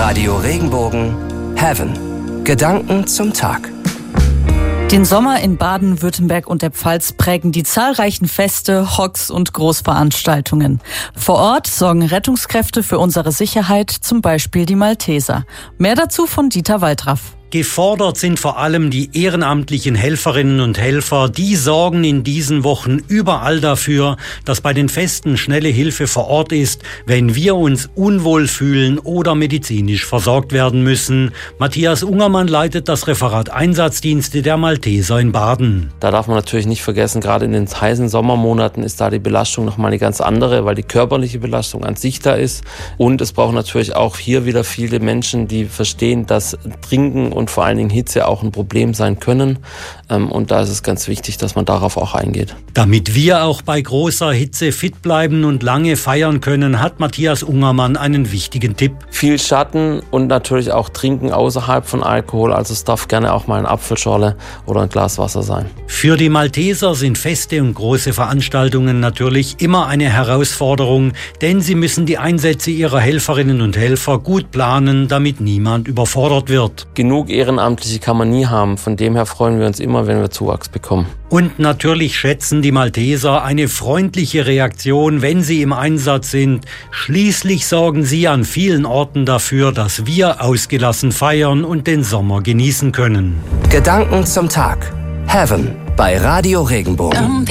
Radio Regenbogen Heaven. Gedanken zum Tag. Den Sommer in Baden-Württemberg und der Pfalz prägen die zahlreichen Feste, Hocks und Großveranstaltungen. Vor Ort sorgen Rettungskräfte für unsere Sicherheit, zum Beispiel die Malteser. Mehr dazu von Dieter Waldraff. Gefordert sind vor allem die ehrenamtlichen Helferinnen und Helfer. Die sorgen in diesen Wochen überall dafür, dass bei den Festen schnelle Hilfe vor Ort ist, wenn wir uns unwohl fühlen oder medizinisch versorgt werden müssen. Matthias Ungermann leitet das Referat Einsatzdienste der Malteser in Baden. Da darf man natürlich nicht vergessen, gerade in den heißen Sommermonaten ist da die Belastung nochmal eine ganz andere, weil die körperliche Belastung an sich da ist. Und es braucht natürlich auch hier wieder viele Menschen, die verstehen, dass Trinken und vor allen Dingen Hitze auch ein Problem sein können. Und da ist es ganz wichtig, dass man darauf auch eingeht. Damit wir auch bei großer Hitze fit bleiben und lange feiern können, hat Matthias Ungermann einen wichtigen Tipp. Viel Schatten und natürlich auch Trinken außerhalb von Alkohol. Also es darf gerne auch mal eine Apfelschorle oder ein Glas Wasser sein. Für die Malteser sind Feste und große Veranstaltungen natürlich immer eine Herausforderung, denn sie müssen die Einsätze ihrer Helferinnen und Helfer gut planen, damit niemand überfordert wird. Genug Ehrenamtliche kann man nie haben. Von dem her freuen wir uns immer, wenn wir Zuwachs bekommen. Und natürlich schätzen die Malteser eine freundliche Reaktion, wenn sie im Einsatz sind. Schließlich sorgen sie an vielen Orten dafür, dass wir ausgelassen feiern und den Sommer genießen können. Gedanken zum Tag. Heaven bei Radio Regenbogen.